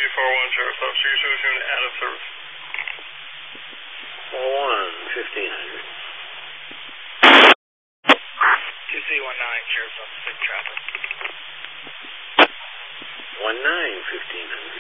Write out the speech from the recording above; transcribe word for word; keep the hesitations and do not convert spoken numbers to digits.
two four one, Sheriff's Officer. Your service unit out of service. four one, fifteen hundred. two C one nine, Sheriff's Officer, traffic. one nine, fifteen hundred.